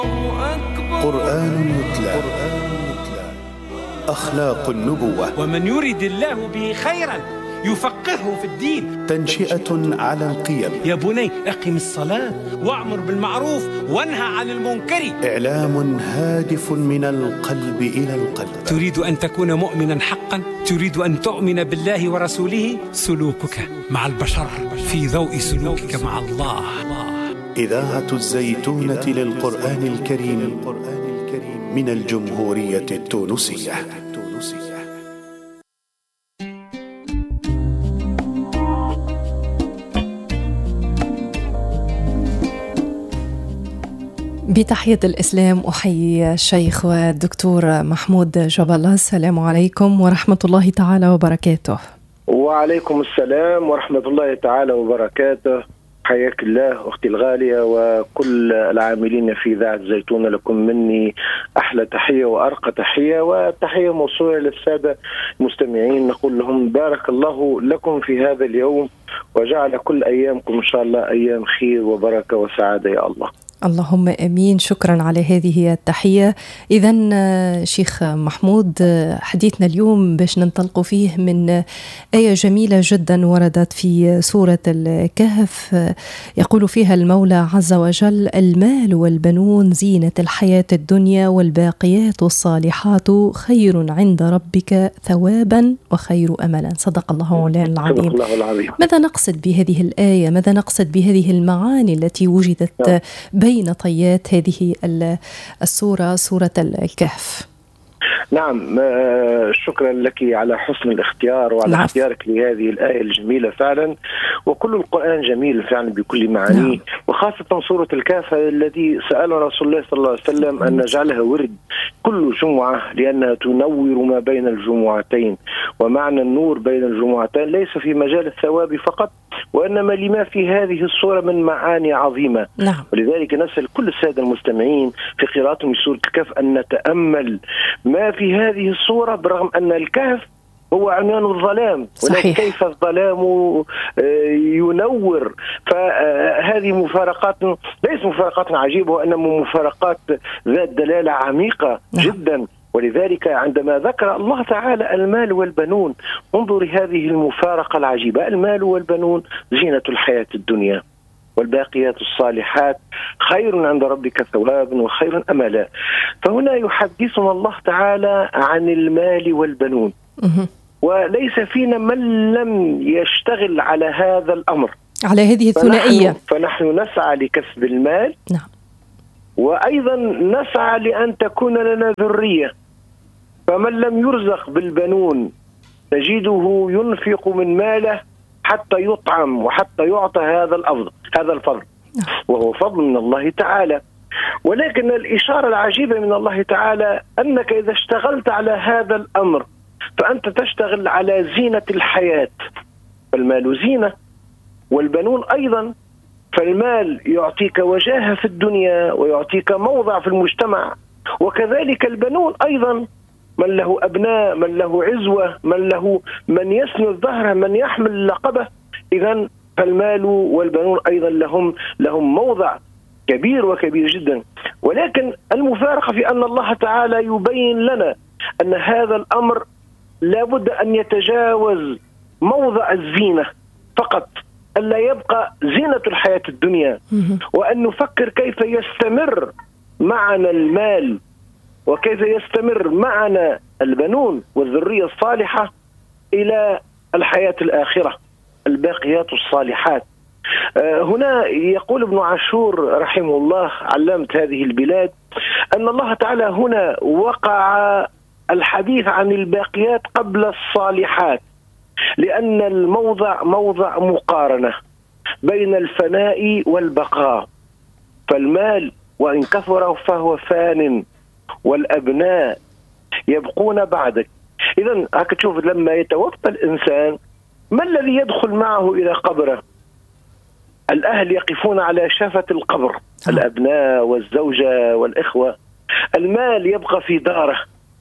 قرآن يتلى أخلاق النبوة. ومن يرد الله به خيرا يفقهه في الدين. تنشئة على القيم. يا بني أقم الصلاة وأمر بالمعروف وانهى عن المنكر. إعلام هادف من القلب إلى القلب. تريد أن تكون مؤمنا حقا؟ تريد أن تؤمن بالله ورسوله؟ سلوكك مع البشر في ضوء سلوكك مع الله. إذاعة الزيتونة للقرآن الكريم من الجمهورية التونسية. بتحية الإسلام أحيي الشيخ والدكتور محمود جبل. السلام عليكم ورحمة الله تعالى وبركاته. وعليكم السلام ورحمة الله تعالى وبركاته. حياك الله أختي الغالية وكل العاملين في إذاعة الزيتونة، لكم مني أحلى تحية وأرقى تحية، وتحية موصولة للسادة المستمعين. نقول لهم بارك الله لكم في هذا اليوم، وجعل كل أيامكم إن شاء الله أيام خير وبركة وسعادة يا الله. اللهم امين. شكرا على هذه التحيه. اذا شيخ محمود، حديثنا اليوم باش ننطلق فيه من ايه جميله جدا وردت في سوره الكهف، يقول فيها المولى عز وجل: المال والبنون زينه الحياه الدنيا والباقيات الصالحات خير عند ربك ثوابا وخير املا. صدق الله العظيم. صدق الله العظيم. ماذا نقصد بهذه الايه؟ ماذا نقصد بهذه المعاني التي وجدت بين طيات هذه السورة، سورة الكهف؟ نعم، شكرا لك على حسن الاختيار وعلى اختيارك لهذه الآية الجميلة فعلا. وكل القرآن جميل فعلا بكل معانيه، وخاصة سورة الكهف التي سأل رسول الله صلى الله عليه وسلم أن نجعلها ورد كل جمعة، لأنها تنور ما بين الجمعتين. ومعنى النور بين الجمعتين ليس في مجال الثواب فقط، وإنما لما في هذه السورة من معاني عظيمة. ولذلك نسأل كل السادة المستمعين في قراءتهم سورة الكهف أن نتأمل ما في هذه الصورة، برغم أن الكهف هو عنوان الظلام، ولكن كيف الظلام ينور. فهذه مفارقات ليس مفارقات عجيبة، وإنما مفارقات ذات دلالة عميقة جدا. ولذلك عندما ذكر الله تعالى المال والبنون، انظر هذه المفارقة العجيبة: المال والبنون زينة الحياة الدنيا والباقيات الصالحات خير عند ربك ثوابا وخير أملا. فهنا يحدثنا الله تعالى عن المال والبنون، وليس فينا من لم يشتغل على هذا الأمر، على هذه الثنائية. فنحن نسعى لكسب المال، وأيضا نسعى لأن تكون لنا ذرية. فمن لم يرزق بالبنون تجده ينفق من ماله حتى يطعم وحتى يعطى هذا الفضل، وهو فضل من الله تعالى. ولكن الإشارة العجيبة من الله تعالى أنك إذا اشتغلت على هذا الأمر فأنت تشتغل على زينة الحياة. فالمال زينة والبنون أيضا. فالمال يعطيك وجاهة في الدنيا ويعطيك موضع في المجتمع، وكذلك البنون أيضا. من له أبناء، من له عزوة، من يسند ظهره، من يحمل لقبه. إذن فالمال والبنون أيضا لهم موضع كبير وكبير جدا. ولكن المفارقة في أن الله تعالى يبين لنا أن هذا الأمر لابد أن يتجاوز موضع الزينة فقط، ألا يبقى زينة الحياة الدنيا، وأن نفكر كيف يستمر معنا المال وكيف يستمر معنا البنون والذرية الصالحة إلى الحياة الآخرة، الباقيات الصالحات. هنا يقول ابن عاشور رحمه الله علامة هذه البلاد أن الله تعالى هنا وقع الحديث عن الباقيات قبل الصالحات، لأن الموضع موضع مقارنة بين الفناء والبقاء. فالمال وإن كثر فهو فان، والأبناء يبقون بعدك. إذن هكذا تشوف لما يتوفى الإنسان ما الذي يدخل معه إلى قبره؟ الأهل يقفون على شافة القبر، الأبناء والزوجة والإخوة. المال يبقى في داره،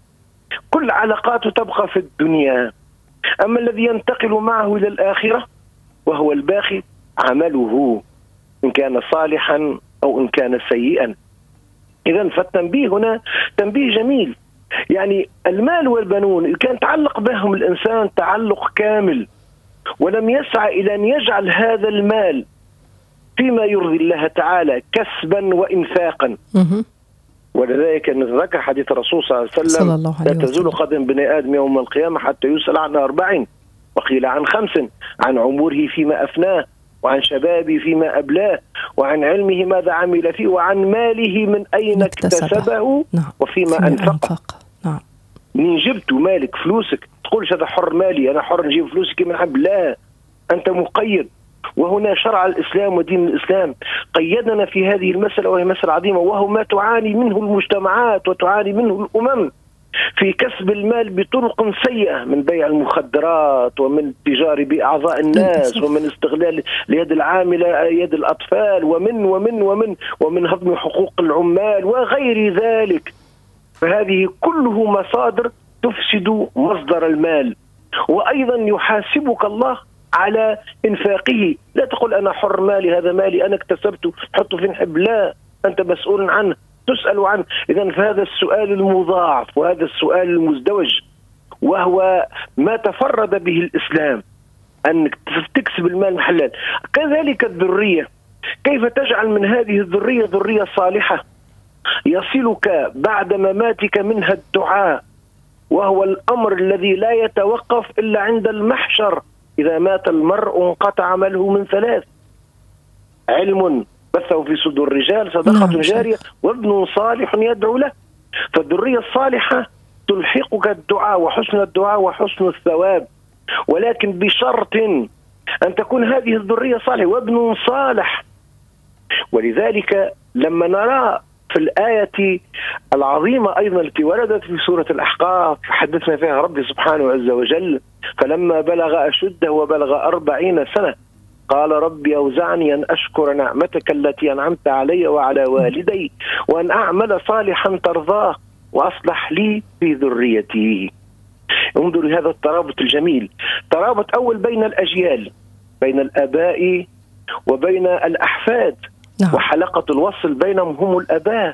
كل علاقاته تبقى في الدنيا. أما الذي ينتقل معه إلى الآخرة وهو الباقي عمله، إن كان صالحا أو إن كان سيئا. إذن فالتنبيه هنا تنبيه جميل. يعني المال والبنون كان تعلق بهم الإنسان تعلق كامل، ولم يسعى إلى أن يجعل هذا المال فيما يرضي الله تعالى كسبا وإنفاقا. ولذلك نتذكر حديث الرسول صلى الله عليه وسلم: لا تزول قدم بني آدم يوم القيامة حتى يسأل عن 4، وقيل عن 5: عن عمره فيما أفناه، وعن شبابه فيما أبلاه، وعن علمه ماذا عمل فيه، وعن ماله من أين اكتسبه وفيما أنفقه. نعم. من جبت مالك فلوسك تقولش هذا حر مالي، أنا حر نجيب فلوسي كما نحب، لا، أنت مقيد. وهنا شرع الإسلام ودين الإسلام قيدنا في هذه المسألة، وهي مسألة عظيمة، وهو ما تعاني منه المجتمعات وتعاني منه الأمم في كسب المال بطرق سيئة، من بيع المخدرات، ومن التجار بأعضاء الناس، ومن استغلال اليد العاملة يد الأطفال، ومن هضم حقوق العمال وغير ذلك. فهذه كله مصادر تفسد مصدر المال. وأيضا يحاسبك الله على إنفاقه. لا تقول أنا حر مالي، هذا مالي أنا اكتسبته حطه في نحب، لا، أنت مسؤول عنه، تسأل عنه. إذن فهذا السؤال المضاعف وهذا السؤال المزدوج، وهو ما تفرد به الإسلام، أنك تكسب المال من حلال. كذلك الذرية، كيف تجعل من هذه الذرية ذرية صالحة يصلك بعد مماتك منها الدعاء، وهو الأمر الذي لا يتوقف إلا عند المحشر. إذا مات المرء انقطع عمله من 3: علم بثه في صدور الرجال، صدقة جارية، وابن صالح يدعو له. فالذرية الصالحة تلحقك الدعاء وحسن الدعاء وحسن الثواب، ولكن بشرط أن تكون هذه الذرية صالحة وابن صالح. ولذلك لما نرى في الآية العظيمة أيضا التي وردت في سورة الأحقاف حدثنا فيها ربي سبحانه عز وجل: فلما بلغ أشده وبلغ 40 سنة قال ربي أوزعني أن أشكر نعمتك التي أنعمت علي وعلى والدي وأن أعمل صالحا ترضاه وأصلح لي في ذريتي. انظروا هذا الترابط الجميل، ترابط أول بين الأجيال، بين الآباء وبين الأحفاد، وحلقة الوصل بينهم هم الآباء.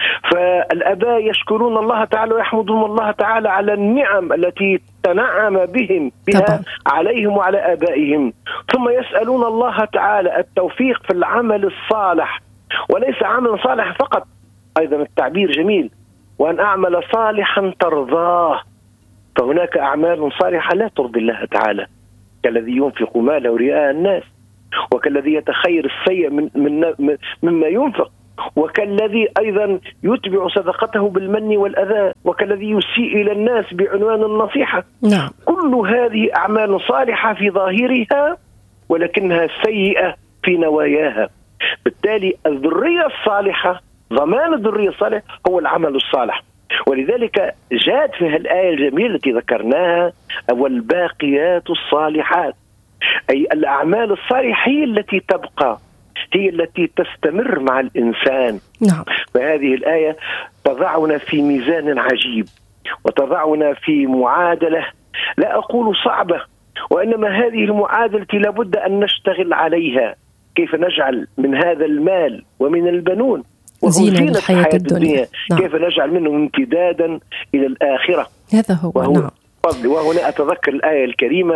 فالآباء يشكرون الله تعالى ويحمدون الله تعالى على النعم التي تنعم بها عليهم وعلى آبائهم، ثم يسألون الله تعالى التوفيق في العمل الصالح، وليس عمل صالح فقط، أيضا التعبير جميل: وأن أعمل صالحا ترضاه. فهناك أعمال صالحة لا ترضي الله تعالى، كالذي ينفق ماله رئاء الناس، وكالذي يتخير السيء مما ينفق، وكالذي أيضا يتبع صدقته بالمن والأذى، وكالذي يسيء إلى الناس بعنوان النصيحة. كل هذه أعمال صالحة في ظاهرها ولكنها سيئة في نواياها. بالتالي الذرية الصالحة، ضمان الذرية الصالحة هو العمل الصالح. ولذلك جاءت في الآية الجميلة التي ذكرناها: والباقيات الصالحات، أي الأعمال الصالحة هي التي تبقى، هي التي تستمر مع الإنسان. فهذه الآية تضعنا في ميزان عجيب، وتضعنا في معادلة لا أقول صعبة، وإنما هذه المعادلة لابد أن نشتغل عليها. كيف نجعل من هذا المال ومن البنون زينة الحياة الدنيا، كيف نجعل منه امتدادا إلى الآخرة. هذا هو. وهنا أتذكر الآية الكريمة،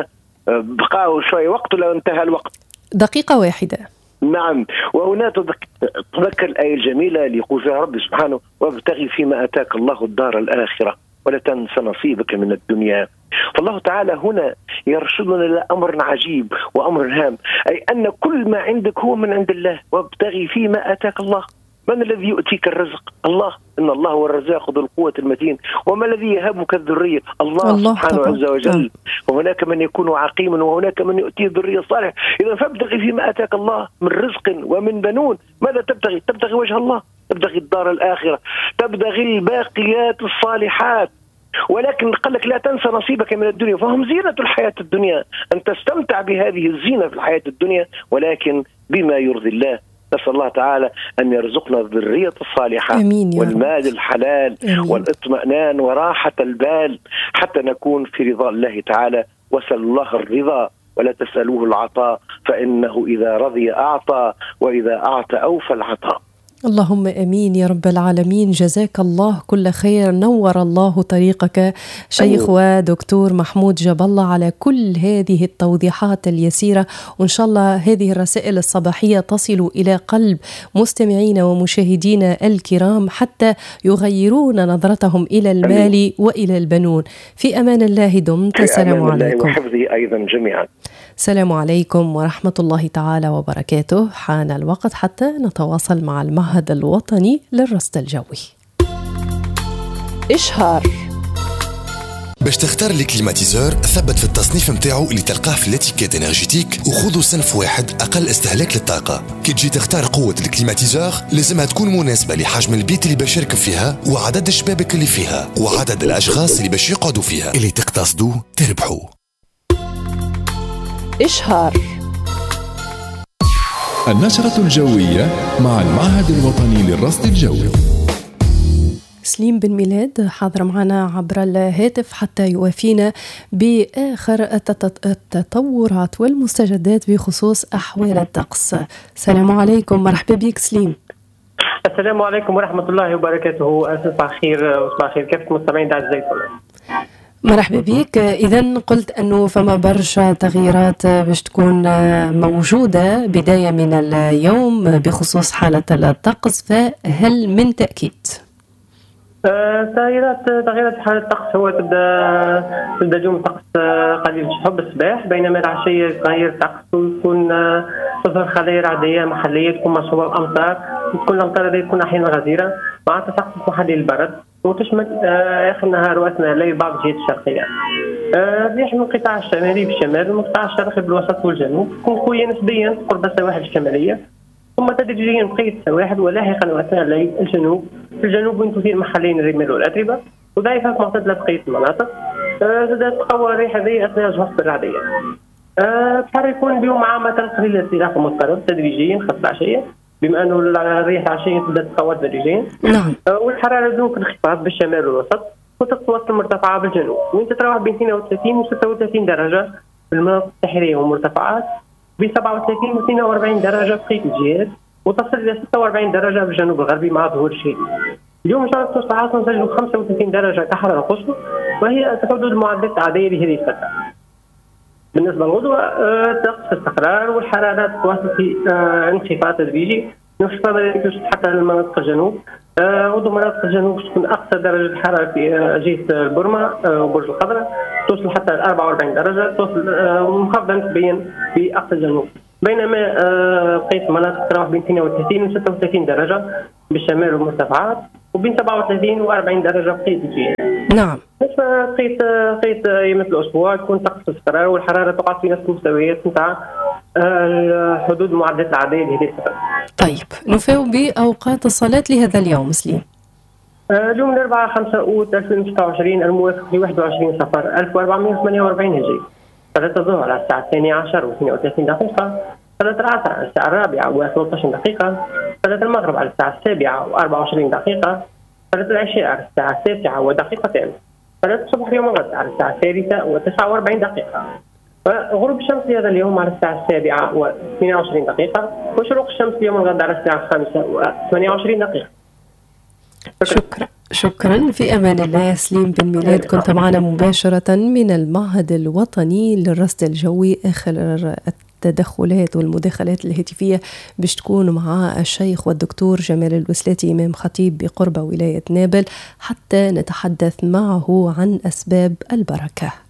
بقاه شوي وقت لو انتهى الوقت، دقيقة واحدة. نعم. وهنا تذكر الآية الجميلة اللي يقول فيها ربي سبحانه: وابتغي فيما آتاك الله الدار الآخرة ولا تنس نصيبك من الدنيا. فالله تعالى هنا يرشدنا إلى أمر عجيب وأمر هام، أي أن كل ما عندك هو من عند الله. وابتغي فيما آتاك الله. من الذي يؤتيك الرزق؟ الله. إن الله هو الرزاق ذو القوة المتين. وما الذي يهبك الذرية؟ الله سبحانه عز وجل. وهناك من يكون عقيما وهناك من يؤتيه الذرية الصالحة. إذا فابتغي فيما آتاك الله من رزق ومن بنون. ماذا تبتغي؟ تبتغي وجه الله، تبتغي الدار الآخرة، تبتغي الباقيات الصالحات. ولكن قال لك لا تنسى نصيبك من الدنيا، فهم زينة الحياة الدنيا، أن تستمتع بهذه الزينة في الحياة الدنيا ولكن بما يرضي الله. نسأل الله تعالى أن يرزقنا الذرية الصالحة والمال الحلال والاطمئنان وراحة البال حتى نكون في رضا الله تعالى. وسأل الله الرضا ولا تسألوه العطاء، فإنه إذا رضي أعطى وإذا أعطى أوفى العطاء. اللهم امين يا رب العالمين. جزاك الله كل خير، نور الله طريقك شيخ ودكتور محمود جاب الله على كل هذه التوضيحات اليسيره، وان شاء الله هذه الرسائل الصباحيه تصل الى قلب مستمعينا ومشاهدينا الكرام حتى يغيرون نظرتهم الى المال والى البنون. في امان الله دمت. السلام عليكم وحفظه ايضا جميعا. السلام عليكم ورحمة الله تعالى وبركاته. حان الوقت حتى نتواصل مع المعهد الوطني للرصد الجوي. إشهار. باش تختار الكليماتيزور ثبت في التصنيف متاعو اللي تلقاه في الاتيكيت انرجيتيك وخذوا صنف واحد اقل استهلاك للطاقه. كي تجي تختار قوه الكليماتيزور لازمها تكون مناسبه لحجم البيت اللي باش يركب فيها وعدد الشبابك اللي فيها وعدد الاشخاص اللي باش يقعدوا فيها. اللي تقتصدوا تربحوا. إشهار. النشرة الجوية مع المعهد الوطني للرصد الجوي. سليم بن ميلاد حاضر معنا عبر الهاتف حتى يوافينا بآخر التطورات والمستجدات بخصوص أحوال الطقس. السلام عليكم، مرحبا بك سليم. السلام عليكم ورحمة الله وبركاته. صباح الخير وصباح الخير كافة المستمعين داعي الزيتون. مرحبا بك. إذن قلت أنه فما برشا تغييرات باش تكون موجودة بداية من اليوم بخصوص حالة الطقس، فهل من تأكيد؟ تغييرات حالة الطقس هو تبدأ اليوم الطقس قليل الشحب الصباح، بينما العشية يتغير الطقس ويكون تظهر خلايا رعدية محلية تكون مصحوبة بأمطار، وتكون الأمطار هذه تكون أحيانا غزيرة مع تساقط محلي للبرد، وتشمل آخر النهار وأثناء الليل بعض الجهات الشرقية. رياح من القطاع الشمالي بالشمال ومن القطاع الشرقي بالوسط والجنوب تكون قوية نسبيا قرب السواحل الشمالية، ثم تدريجيا بقية السواحل ولاحقا وأثناء الليل الجنوب. في الجنوب وين تثير محليا الرمال والأتربة، وضعيفة في معتدلة بقية المناطق. تتقوى الريح هذه أثناء الجهد الرعدية. تحركون اليوم عامة قليل السلاح ومضطرب تدريجيا خاصة العشية، بما أنه الريح العشية تبدأ تتقوى تدريجيا. نعم. والحرارة ذوق انخفاض بالشمال والوسط، وتتوسط المرتفعة بالجنوب وين تتراوح بين 32 و 36 درجة في المناطق الساحلية والمرتفعات، بين 37 و 42 درجة في بقية الجهات، وتصل إلى 46 درجة في الجنوب الغربي مع ظهور الشتاء. اليوم إن شاء الله توصل العاصمة نسجل 35 درجة كحرارة قصوى، وهي تحدد المعدلات العادية لهذه الفترة. بالنسبة للغدوة طقس استقرار والحرارات تواصل في انخفاض تدريجي، انخفاض يوصل حتى لمناطق الجنوب. غدوة مناطق الجنوب تكون أقصى درجة الحرارة في جهة البرمة وبرج القدرة، توصل حتى 44 درجة، توصل منخفضة نسبيا في أقصى الجنوب، بينما بقية المناطق تتراوح بين 32 و 36 درجة بالشمال والمرتفعات، وبين 37 و 40 درجة بقية الجهات. نعم. بقية أيام الأسبوع تكون طقس استقرار والحرارة تقع في نفس المستويات نتاع حدود المعدلات العادية لهذه الفترة. طيب نفاو بأوقات الصلاة لهذا اليوم سليم. اليوم الأربعاء 5 أوت 2026 الموافق ل 21 صفر 1448 هجري، صلاة الظهر على الساعة 12 و 32 دقيقة، صلاة العصر على الساعة 4 و 13 دقيقة، صلاة المغرب على الساعة 7 و 24 دقيقة، صلاة العشاء على الساعة 9 ودقيقتين، صلاة الصبح يوم الغد على الساعة 3 و 49 دقيقة، وغروب الشمس هذا اليوم على الساعة 7 و 22 دقيقة، وشروق الشمس يوم الغد على الساعة 5 و 28 دقيقة. شكرا. في أمان الله. سليم بن ميلاد كنت معنا مباشرة من المعهد الوطني للرصد الجوي. آخر التدخلات والمداخلات الهاتفية باش تكون مع الشيخ والدكتور جمال الوسلاتي إمام خطيب بقرب ولاية نابل حتى نتحدث معه عن أسباب البركة.